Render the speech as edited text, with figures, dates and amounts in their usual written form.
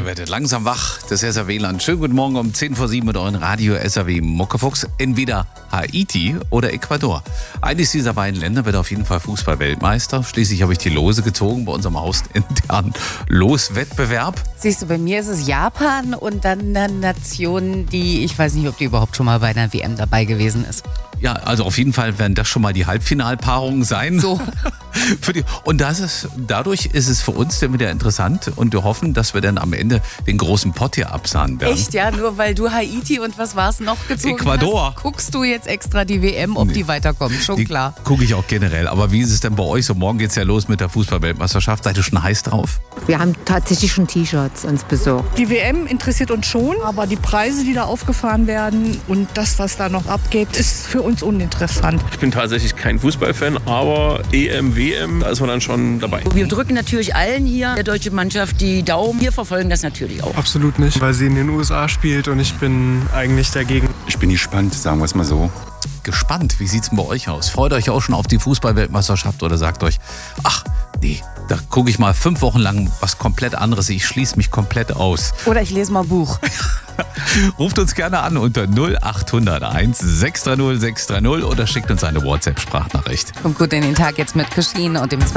werdet langsam wach. Das SAW-Land. Schönen guten Morgen um 10 vor 7 mit euren Radio SAW Muckefuchs. Entweder Haiti oder Ecuador. Eines dieser beiden Länder wird auf jeden Fall Fußball-Weltmeister. Schließlich habe ich die Lose gezogen bei unserem hausinternen Loswettbewerb. Siehst du, bei mir ist es Japan und dann eine Nation, die, ich weiß nicht, ob die überhaupt schon mal bei einer WM dabei gewesen ist. Ja, also auf jeden Fall werden das schon mal die Halbfinalpaarungen sein. So. Und dadurch ist es für uns dann wieder interessant und wir hoffen, dass wir dann am Ende den großen Pott hier absahnen werden. Echt, ja? Nur weil du Haiti und was war es noch gezogen Ecuador. hast, guckst du jetzt extra die WM, ob die weiterkommen, schon klar. Gucke ich auch generell. Aber wie ist es denn bei euch so? Morgen geht's ja los mit der Fußball-Weltmeisterschaft. Seid ihr schon heiß drauf? Wir haben tatsächlich schon T-Shirts uns besorgt. Die WM interessiert uns schon, aber die Preise, die da aufgefahren werden und das, was da noch abgeht, ist für uns uninteressant. Ich bin tatsächlich kein Fußballfan, aber EM, WM, da ist man dann schon dabei. Wir drücken natürlich allen hier, der deutschen Mannschaft, die Daumen. Wir verfolgen das natürlich auch. Absolut nicht, weil sie in den USA spielt und ich bin eigentlich dagegen. Ich bin gespannt, sagen wir es mal so. Gespannt, wie sieht's denn bei euch aus? Freut euch auch schon auf die Fußball-Weltmeisterschaft oder sagt euch, ach nee, da gucke ich mal 5 Wochen lang was komplett anderes. Ich schließe mich komplett aus. Oder ich lese mal ein Buch. Ruft uns gerne an unter 0801 630 630 oder schickt uns eine WhatsApp-Sprachnachricht. Kommt gut in den Tag jetzt mit Christine und dem